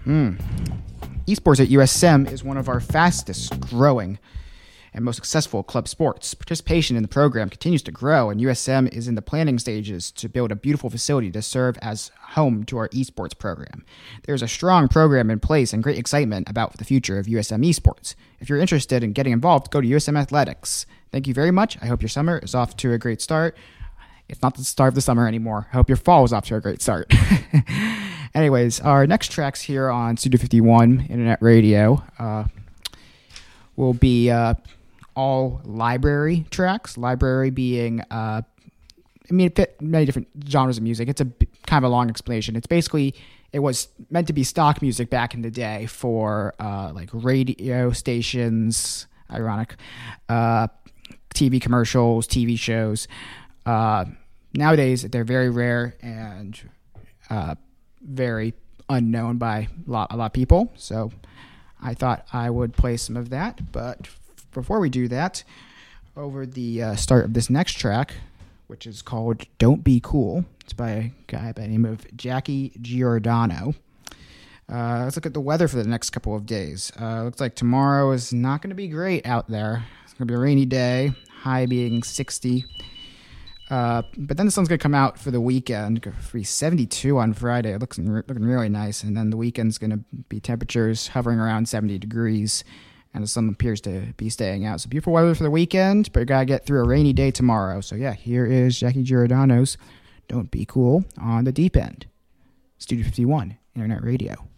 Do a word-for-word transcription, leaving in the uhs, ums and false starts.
Hmm. Esports at U S M is one of our fastest growing and most successful club sports. Participation in the program continues to grow, and U S M is in the planning stages to build a beautiful facility to serve as home to our esports program. There's a strong program in place and great excitement about the future of U S M esports. If you're interested in getting involved, go to U S M Athletics. Thank you very much. I hope your summer is off to a great start. It's not the start of the summer anymore. I hope your fall is off to a great start. Anyways, our next tracks here on Studio fifty-one Internet Radio uh, will be uh, all library tracks. Library being, uh, I mean, it fit many different genres of music. It's a kind of a long explanation. It's basically, it was meant to be stock music back in the day for uh, like radio stations, ironic, uh, T V commercials, T V shows. Uh, nowadays, they're very rare and uh, very unknown by a lot, a lot of people. So I thought I would play some of that. But before we do that, over the uh, start of this next track, which is called Don't Be Cool. It's by a guy by the name of Jackie Giordano. Uh, let's look at the weather for the next couple of days. Uh, looks like tomorrow is not going to be great out there. It's going to be a rainy day, high being sixty. Uh, but then the sun's going to come out for the weekend. For seventy-two on Friday. It looks looking really nice. And then the weekend's going to be temperatures hovering around seventy degrees. And the sun appears to be staying out. So beautiful weather for the weekend, but you got to get through a rainy day tomorrow. So yeah, here is Jackie Giordano's Don't Be Cool on the Deep End. Studio fifty-one Internet Radio.